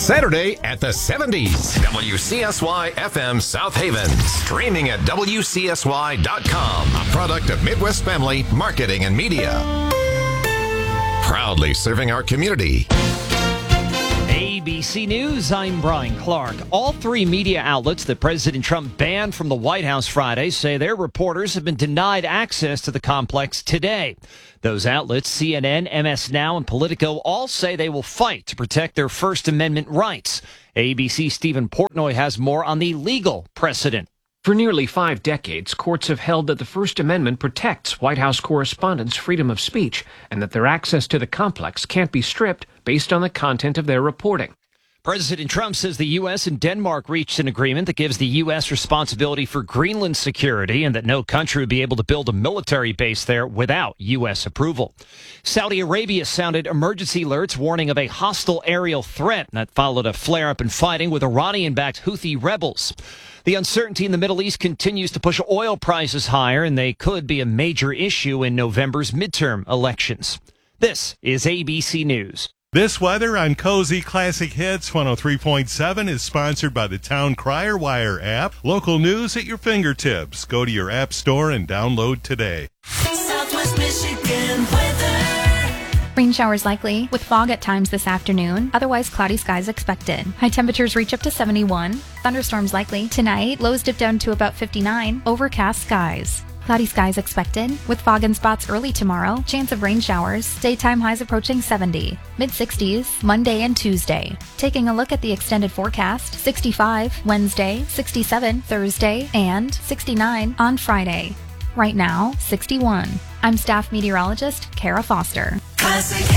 Saturday at the 70s. WCSY FM South Haven. Streaming at WCSY.com. A product of Midwest Family Marketing and Media. Proudly serving our community. ABC News, I'm Brian Clark. All three media outlets that President Trump banned from the White House Friday say their reporters have been denied access to the complex today. Those outlets, CNN, MS Now, and Politico, all say they will fight to protect their First Amendment rights. ABC's Stephen Portnoy has more on the legal precedent. For nearly 5 decades, courts have held that the First Amendment protects White House correspondents' freedom of speech and that their access to the complex can't be stripped based on the content of their reporting. President Trump says the U.S. and Denmark reached an agreement that gives the U.S. responsibility for Greenland security and that no country would be able to build a military base there without U.S. approval. Saudi Arabia sounded emergency alerts warning of a hostile aerial threat that followed a flare-up in fighting with Iranian-backed Houthi rebels. The uncertainty in the Middle East continues to push oil prices higher, and they could be a major issue in November's midterm elections. This is ABC News. This weather on Cozy Classic Hits 103.7 is sponsored by the Town Crier Wire app. Local news at your fingertips. Go to your app store and download today. Southwest Michigan weather. Rain showers likely, with fog at times this afternoon. Otherwise, cloudy skies expected. High temperatures reach up to 71. Thunderstorms likely. Tonight, lows dip down to about 59. Overcast skies. Cloudy skies expected, with fog in spots early tomorrow. Chance of rain showers. Daytime highs approaching 70. Mid-60s, Monday and Tuesday. Taking a look at the extended forecast, 65 Wednesday, 67 Thursday, and 69 on Friday. Right now, 61. I'm staff meteorologist Kara Foster. Classic